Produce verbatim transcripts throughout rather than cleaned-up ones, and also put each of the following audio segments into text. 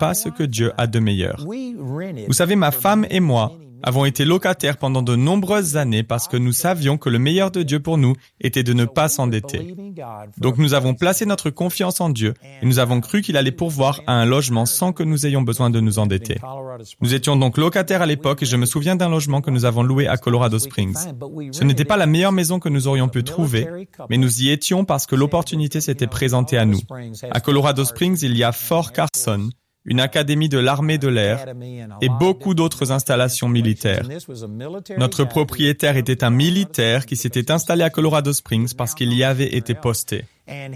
pas ce que Dieu a de meilleur. Vous savez, ma femme et moi avons été locataires pendant de nombreuses années parce que nous savions que le meilleur de Dieu pour nous était de ne pas s'endetter. Donc nous avons placé notre confiance en Dieu et nous avons cru qu'il allait pourvoir à un logement sans que nous ayons besoin de nous endetter. Nous étions donc locataires à l'époque et je me souviens d'un logement que nous avons loué à Colorado Springs. Ce n'était pas la meilleure maison que nous aurions pu trouver, mais nous y étions parce que l'opportunité s'était présentée à nous. À Colorado Springs, il y a Fort Carson, une académie de l'armée de l'air et beaucoup d'autres installations militaires. Notre propriétaire était un militaire qui s'était installé à Colorado Springs parce qu'il y avait été posté.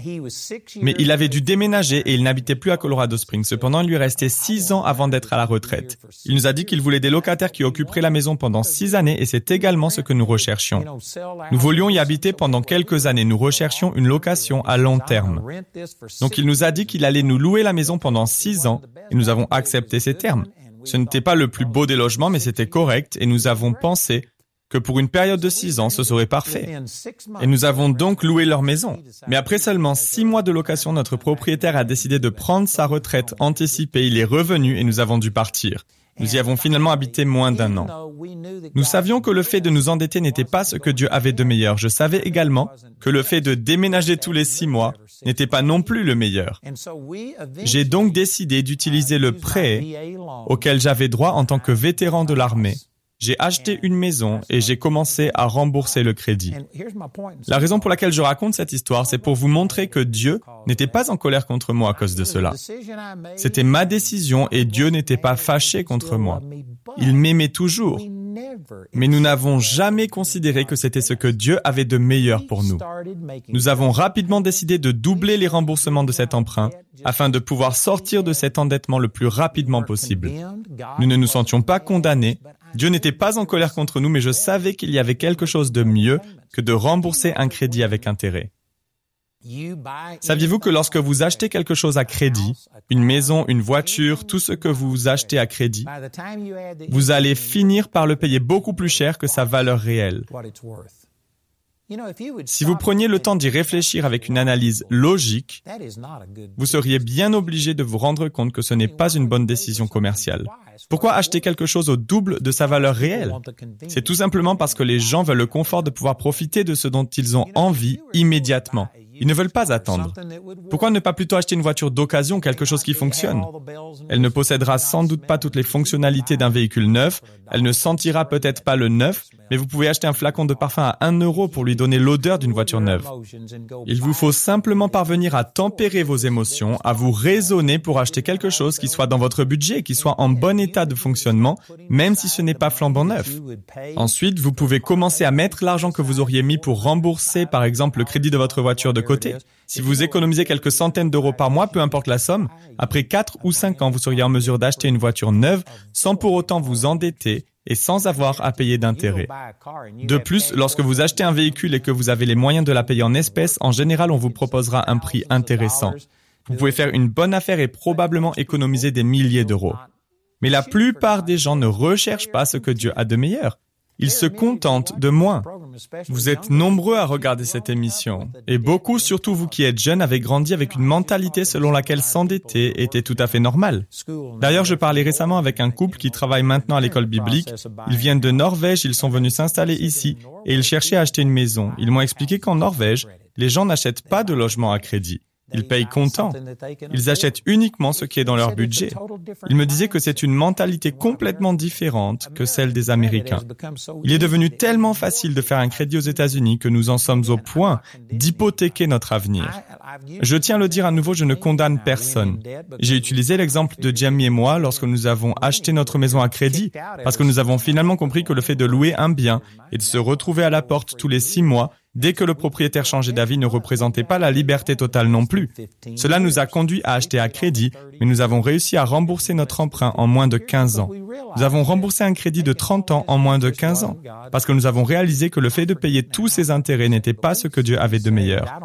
Mais il avait dû déménager et il n'habitait plus à Colorado Springs. Cependant, il lui restait six ans avant d'être à la retraite. Il nous a dit qu'il voulait des locataires qui occuperaient la maison pendant six années et c'est également ce que nous recherchions. Nous voulions y habiter pendant quelques années. Nous recherchions une location à long terme. Donc, il nous a dit qu'il allait nous louer la maison pendant six ans et nous avons accepté ces termes. Ce n'était pas le plus beau des logements, mais c'était correct et nous avons pensé que pour une période de six ans, ce serait parfait. Et nous avons donc loué leur maison. Mais après seulement six mois de location, notre propriétaire a décidé de prendre sa retraite anticipée. Il est revenu et nous avons dû partir. Nous y avons finalement habité moins d'un an. Nous savions que le fait de nous endetter n'était pas ce que Dieu avait de meilleur. Je savais également que le fait de déménager tous les six mois n'était pas non plus le meilleur. J'ai donc décidé d'utiliser le prêt auquel j'avais droit en tant que vétéran de l'armée. J'ai acheté une maison et j'ai commencé à rembourser le crédit. La raison pour laquelle je raconte cette histoire, c'est pour vous montrer que Dieu n'était pas en colère contre moi à cause de cela. C'était ma décision et Dieu n'était pas fâché contre moi. Il m'aimait toujours. Mais nous n'avons jamais considéré que c'était ce que Dieu avait de meilleur pour nous. Nous avons rapidement décidé de doubler les remboursements de cet emprunt afin de pouvoir sortir de cet endettement le plus rapidement possible. Nous ne nous sentions pas condamnés. Dieu n'était pas en colère contre nous, mais je savais qu'il y avait quelque chose de mieux que de rembourser un crédit avec intérêt. Saviez-vous que lorsque vous achetez quelque chose à crédit, une maison, une voiture, tout ce que vous achetez à crédit, vous allez finir par le payer beaucoup plus cher que sa valeur réelle. Si vous preniez le temps d'y réfléchir avec une analyse logique, vous seriez bien obligé de vous rendre compte que ce n'est pas une bonne décision commerciale. Pourquoi acheter quelque chose au double de sa valeur réelle? C'est tout simplement parce que les gens veulent le confort de pouvoir profiter de ce dont ils ont envie immédiatement. Ils ne veulent pas attendre. Pourquoi ne pas plutôt acheter une voiture d'occasion, quelque chose qui fonctionne? Elle ne possédera sans doute pas toutes les fonctionnalités d'un véhicule neuf, elle ne sentira peut-être pas le neuf, mais vous pouvez acheter un flacon de parfum à un euro pour lui donner l'odeur d'une voiture neuve. Il vous faut simplement parvenir à tempérer vos émotions, à vous raisonner pour acheter quelque chose qui soit dans votre budget, qui soit en bon état de fonctionnement, même si ce n'est pas flambant neuf. Ensuite, vous pouvez commencer à mettre l'argent que vous auriez mis pour rembourser, par exemple, le crédit de votre voiture de côté. Si vous économisez quelques centaines d'euros par mois, peu importe la somme, après quatre ou cinq ans, vous seriez en mesure d'acheter une voiture neuve sans pour autant vous endetter et sans avoir à payer d'intérêt. De plus, lorsque vous achetez un véhicule et que vous avez les moyens de la payer en espèces, en général, on vous proposera un prix intéressant. Vous pouvez faire une bonne affaire et probablement économiser des milliers d'euros. Mais la plupart des gens ne recherchent pas ce que Dieu a de meilleur. Ils se contentent de moins. Vous êtes nombreux à regarder cette émission. Et beaucoup, surtout vous qui êtes jeunes, avez grandi avec une mentalité selon laquelle s'endetter était tout à fait normal. D'ailleurs, je parlais récemment avec un couple qui travaille maintenant à l'école biblique. Ils viennent de Norvège, ils sont venus s'installer ici et ils cherchaient à acheter une maison. Ils m'ont expliqué qu'en Norvège, les gens n'achètent pas de logement à crédit. Ils payent comptant. Ils achètent uniquement ce qui est dans leur budget. Ils me disaient que c'est une mentalité complètement différente que celle des Américains. Il est devenu tellement facile de faire un crédit aux États-Unis que nous en sommes au point d'hypothéquer notre avenir. Je tiens à le dire à nouveau, je ne condamne personne. J'ai utilisé l'exemple de Jamie et moi lorsque nous avons acheté notre maison à crédit, parce que nous avons finalement compris que le fait de louer un bien et de se retrouver à la porte tous les six mois, dès que le propriétaire changeait d'avis, ne représentait pas la liberté totale non plus. Cela nous a conduit à acheter à crédit, mais nous avons réussi à rembourser notre emprunt en moins de quinze ans. Nous avons remboursé un crédit de trente ans en moins de quinze ans, parce que nous avons réalisé que le fait de payer tous ces intérêts n'était pas ce que Dieu avait de meilleur.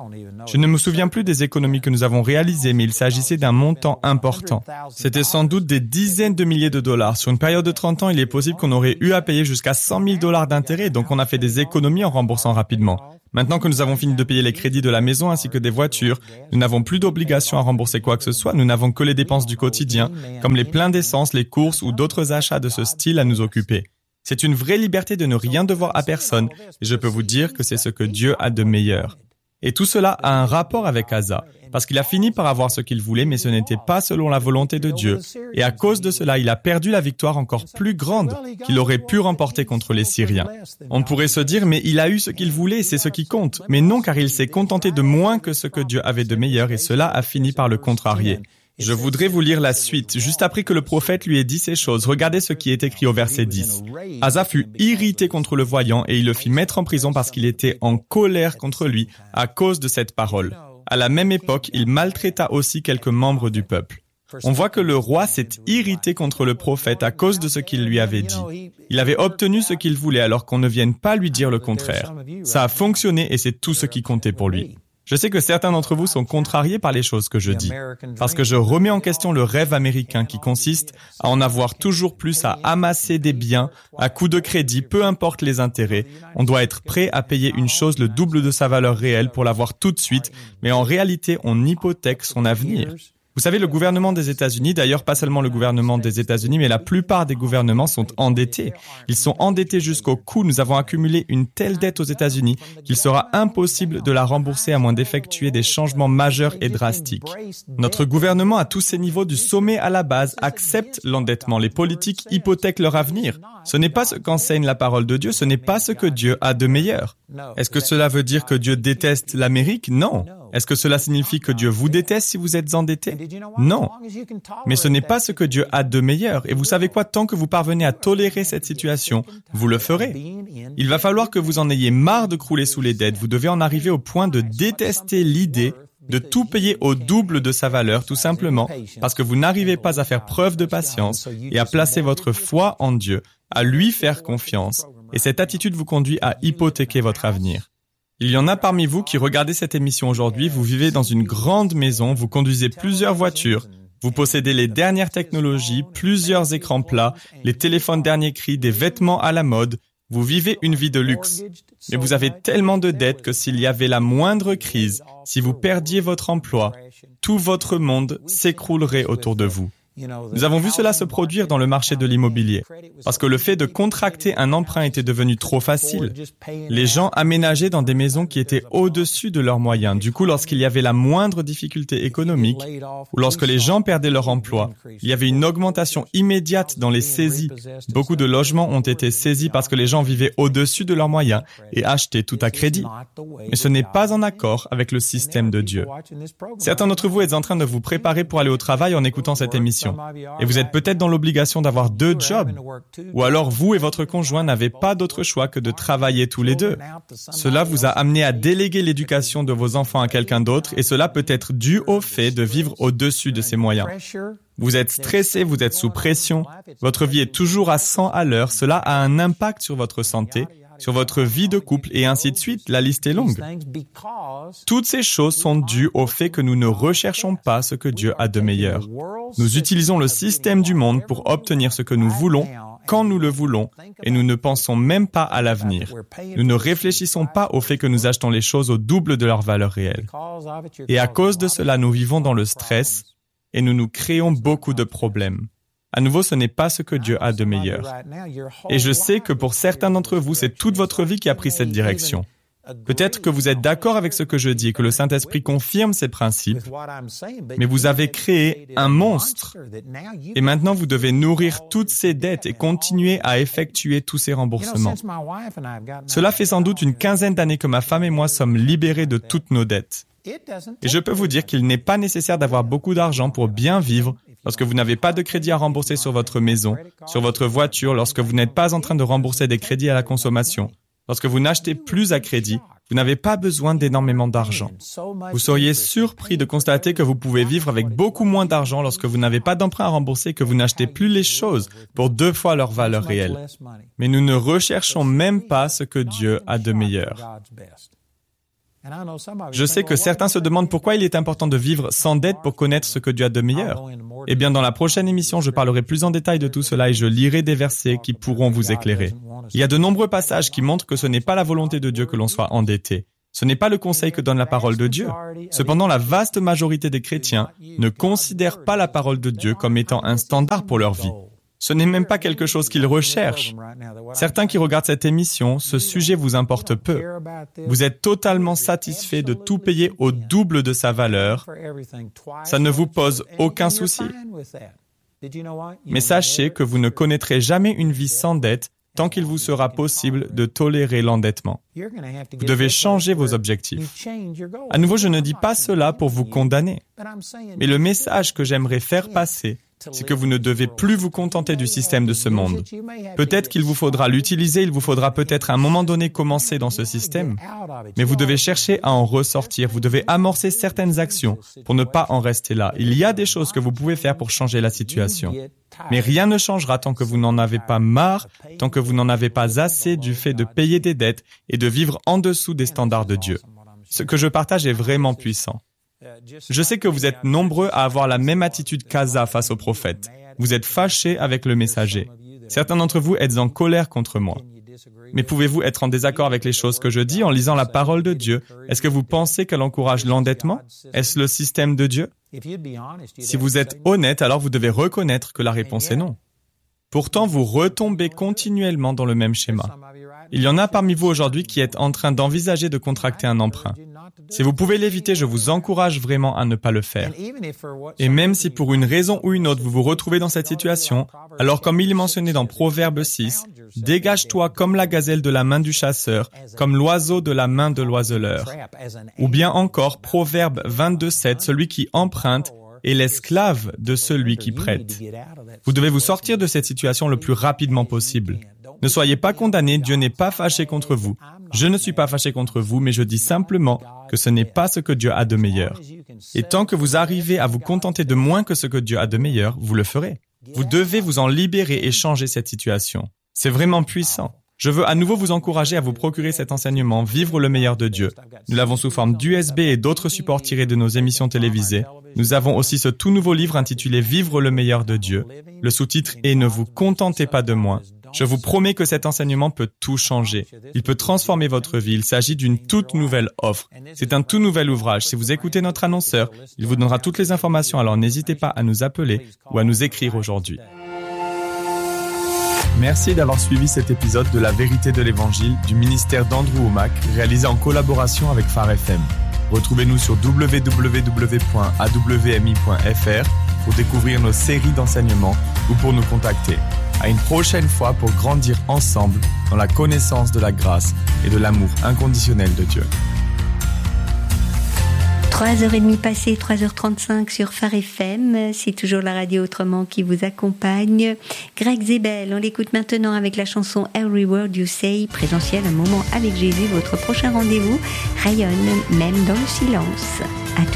Je ne me souviens plus des économies que nous avons réalisées, mais il s'agissait d'un montant important. C'était sans doute des dizaines de milliers de dollars. Sur une période de trente ans, il est possible qu'on aurait eu à payer jusqu'à cent mille dollars d'intérêts, donc on a fait des économies en remboursant rapidement. Maintenant que nous avons fini de payer les crédits de la maison ainsi que des voitures, nous n'avons plus d'obligation à rembourser quoi que ce soit, nous n'avons que les dépenses du quotidien, comme les pleins d'essence, les courses ou d'autres achats de ce style à nous occuper. C'est une vraie liberté de ne rien devoir à personne, et je peux vous dire que c'est ce que Dieu a de meilleur. Et tout cela a un rapport avec Asa, parce qu'il a fini par avoir ce qu'il voulait, mais ce n'était pas selon la volonté de Dieu. Et à cause de cela, il a perdu la victoire encore plus grande qu'il aurait pu remporter contre les Syriens. On pourrait se dire, mais il a eu ce qu'il voulait, c'est ce qui compte. Mais non, car il s'est contenté de moins que ce que Dieu avait de meilleur, et cela a fini par le contrarier. Je voudrais vous lire la suite. Juste après que le prophète lui ait dit ces choses, regardez ce qui est écrit au verset dix. Asa fut irrité contre le voyant et il le fit mettre en prison parce qu'il était en colère contre lui à cause de cette parole. À la même époque, il maltraita aussi quelques membres du peuple. On voit que le roi s'est irrité contre le prophète à cause de ce qu'il lui avait dit. Il avait obtenu ce qu'il voulait alors qu'on ne vienne pas lui dire le contraire. Ça a fonctionné et c'est tout ce qui comptait pour lui. Je sais que certains d'entre vous sont contrariés par les choses que je dis, parce que je remets en question le rêve américain qui consiste à en avoir toujours plus, à amasser des biens à coût de crédit, peu importe les intérêts. On doit être prêt à payer une chose le double de sa valeur réelle pour l'avoir tout de suite, mais en réalité, on hypothèque son avenir. Vous savez, le gouvernement des États-Unis, d'ailleurs pas seulement le gouvernement des États-Unis, mais la plupart des gouvernements sont endettés. Ils sont endettés jusqu'au cou. Nous avons accumulé une telle dette aux États-Unis qu'il sera impossible de la rembourser à moins d'effectuer des changements majeurs et drastiques. Notre gouvernement à tous ces niveaux, du sommet à la base, accepte l'endettement. Les politiques hypothèquent leur avenir. Ce n'est pas ce qu'enseigne la parole de Dieu, ce n'est pas ce que Dieu a de meilleur. Est-ce que cela veut dire que Dieu déteste l'Amérique? Non. Est-ce que cela signifie que Dieu vous déteste si vous êtes endetté? Non. Mais ce n'est pas ce que Dieu a de meilleur. Et vous savez quoi? Tant que vous parvenez à tolérer cette situation, vous le ferez. Il va falloir que vous en ayez marre de crouler sous les dettes. Vous devez en arriver au point de détester l'idée de tout payer au double de sa valeur, tout simplement parce que vous n'arrivez pas à faire preuve de patience et à placer votre foi en Dieu, à lui faire confiance. Et cette attitude vous conduit à hypothéquer votre avenir. Il y en a parmi vous qui regardez cette émission aujourd'hui, vous vivez dans une grande maison, vous conduisez plusieurs voitures, vous possédez les dernières technologies, plusieurs écrans plats, les téléphones dernier cri, des vêtements à la mode, vous vivez une vie de luxe. Mais vous avez tellement de dettes que s'il y avait la moindre crise, si vous perdiez votre emploi, tout votre monde s'écroulerait autour de vous. Nous avons vu cela se produire dans le marché de l'immobilier, parce que le fait de contracter un emprunt était devenu trop facile. Les gens aménageaient dans des maisons qui étaient au-dessus de leurs moyens. Du coup, lorsqu'il y avait la moindre difficulté économique, ou lorsque les gens perdaient leur emploi, il y avait une augmentation immédiate dans les saisies. Beaucoup de logements ont été saisis parce que les gens vivaient au-dessus de leurs moyens et achetaient tout à crédit. Mais ce n'est pas en accord avec le système de Dieu. Certains d'entre vous êtes en train de vous préparer pour aller au travail en écoutant cette émission. Et vous êtes peut-être dans l'obligation d'avoir deux jobs. Ou alors vous et votre conjoint n'avez pas d'autre choix que de travailler tous les deux. Cela vous a amené à déléguer l'éducation de vos enfants à quelqu'un d'autre et cela peut être dû au fait de vivre au-dessus de ses moyens. Vous êtes stressé, vous êtes sous pression, votre vie est toujours à cent à l'heure, cela a un impact sur votre santé, sur votre vie de couple et ainsi de suite, la liste est longue. Toutes ces choses sont dues au fait que nous ne recherchons pas ce que Dieu a de meilleur. Nous utilisons le système du monde pour obtenir ce que nous voulons, quand nous le voulons, et nous ne pensons même pas à l'avenir. Nous ne réfléchissons pas au fait que nous achetons les choses au double de leur valeur réelle. Et à cause de cela, nous vivons dans le stress et nous nous créons beaucoup de problèmes. À nouveau, ce n'est pas ce que Dieu a de meilleur. Et je sais que pour certains d'entre vous, c'est toute votre vie qui a pris cette direction. Peut-être que vous êtes d'accord avec ce que je dis et que le Saint-Esprit confirme ces principes, mais vous avez créé un monstre. Et maintenant, vous devez nourrir toutes ces dettes et continuer à effectuer tous ces remboursements. Cela fait sans doute une quinzaine d'années que ma femme et moi sommes libérés de toutes nos dettes. Et je peux vous dire qu'il n'est pas nécessaire d'avoir beaucoup d'argent pour bien vivre lorsque vous n'avez pas de crédit à rembourser sur votre maison, sur votre voiture, lorsque vous n'êtes pas en train de rembourser des crédits à la consommation. Lorsque vous n'achetez plus à crédit, vous n'avez pas besoin d'énormément d'argent. Vous seriez surpris de constater que vous pouvez vivre avec beaucoup moins d'argent lorsque vous n'avez pas d'emprunt à rembourser et que vous n'achetez plus les choses pour deux fois leur valeur réelle. Mais nous ne recherchons même pas ce que Dieu a de meilleur. Je sais que certains se demandent pourquoi il est important de vivre sans dette pour connaître ce que Dieu a de meilleur. Eh bien, dans la prochaine émission, je parlerai plus en détail de tout cela et je lirai des versets qui pourront vous éclairer. Il y a de nombreux passages qui montrent que ce n'est pas la volonté de Dieu que l'on soit endetté. Ce n'est pas le conseil que donne la parole de Dieu. Cependant, la vaste majorité des chrétiens ne considèrent pas la parole de Dieu comme étant un standard pour leur vie. Ce n'est même pas quelque chose qu'ils recherchent. Certains qui regardent cette émission, ce sujet vous importe peu. Vous êtes totalement satisfait de tout payer au double de sa valeur. Ça ne vous pose aucun souci. Mais sachez que vous ne connaîtrez jamais une vie sans dette tant qu'il vous sera possible de tolérer l'endettement. Vous devez changer vos objectifs. À nouveau, je ne dis pas cela pour vous condamner. Mais le message que j'aimerais faire passer, c'est que vous ne devez plus vous contenter du système de ce monde. Peut-être qu'il vous faudra l'utiliser, il vous faudra peut-être à un moment donné commencer dans ce système, mais vous devez chercher à en ressortir, vous devez amorcer certaines actions pour ne pas en rester là. Il y a des choses que vous pouvez faire pour changer la situation. Mais rien ne changera tant que vous n'en avez pas marre, tant que vous n'en avez pas assez du fait de payer des dettes et de vivre en dessous des standards de Dieu. Ce que je partage est vraiment puissant. Je sais que vous êtes nombreux à avoir la même attitude qu'Asa face au prophète. Vous êtes fâchés avec le messager. Certains d'entre vous êtes en colère contre moi. Mais pouvez-vous être en désaccord avec les choses que je dis en lisant la parole de Dieu? Est-ce que vous pensez qu'elle encourage l'endettement? Est-ce le système de Dieu? Si vous êtes honnête, alors vous devez reconnaître que la réponse est non. Pourtant, vous retombez continuellement dans le même schéma. Il y en a parmi vous aujourd'hui qui êtes en train d'envisager de contracter un emprunt. Si vous pouvez l'éviter, je vous encourage vraiment à ne pas le faire. Et même si pour une raison ou une autre vous vous retrouvez dans cette situation, alors comme il est mentionné dans Proverbe six, « Dégage-toi comme la gazelle de la main du chasseur, comme l'oiseau de la main de l'oiseleur. » Ou bien encore Proverbe vingt-deux sept, « Celui qui emprunte est l'esclave de celui qui prête. » Vous devez vous sortir de cette situation le plus rapidement possible. Ne soyez pas condamnés, Dieu n'est pas fâché contre vous. Je ne suis pas fâché contre vous, mais je dis simplement que ce n'est pas ce que Dieu a de meilleur. Et tant que vous arrivez à vous contenter de moins que ce que Dieu a de meilleur, vous le ferez. Vous devez vous en libérer et changer cette situation. C'est vraiment puissant. Je veux à nouveau vous encourager à vous procurer cet enseignement, Vivre le meilleur de Dieu. Nous l'avons sous forme d'U S B et d'autres supports tirés de nos émissions télévisées. Nous avons aussi ce tout nouveau livre intitulé Vivre le meilleur de Dieu. Le sous-titre est Ne vous contentez pas de moins. Je vous promets que cet enseignement peut tout changer. Il peut transformer votre vie. Il s'agit d'une toute nouvelle offre. C'est un tout nouvel ouvrage. Si vous écoutez notre annonceur, il vous donnera toutes les informations, alors n'hésitez pas à nous appeler ou à nous écrire aujourd'hui. Merci d'avoir suivi cet épisode de La Vérité de l'Évangile du ministère d'Andrew Wommack, réalisé en collaboration avec Phare F M. Retrouvez-nous sur w w w point a w m i point f r pour découvrir nos séries d'enseignements ou pour nous contacter. À une prochaine fois pour grandir ensemble dans la connaissance de la grâce et de l'amour inconditionnel de Dieu. trois heures trente passées, trois heures trente-cinq sur Phare F M. C'est toujours la radio autrement qui vous accompagne. Greg Zebel, on l'écoute maintenant avec la chanson Every Word You Say, présentiel, un moment avec Jésus. Votre prochain rendez-vous rayonne même dans le silence.